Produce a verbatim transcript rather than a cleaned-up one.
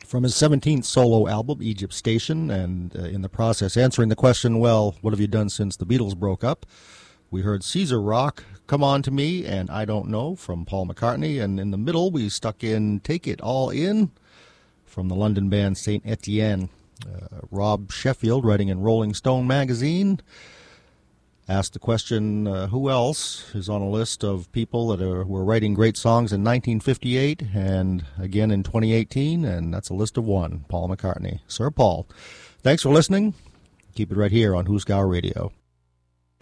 from his seventeenth solo album, Egypt Station, and uh, in the process answering the question, well, what have you done since the Beatles broke up? We heard Caesar Rock, Come On To Me, and I Don't Know from Paul McCartney, and in the middle we stuck in Take It All In from the London band Saint Etienne. Uh, Rob Sheffield, writing in Rolling Stone magazine, asked the question, uh, who else is on a list of people that are, were writing great songs in nineteen fifty-eight and again in twenty eighteen, and that's a list of one, Paul McCartney. Sir Paul, thanks for listening. Keep it right here on Who's Gower Radio.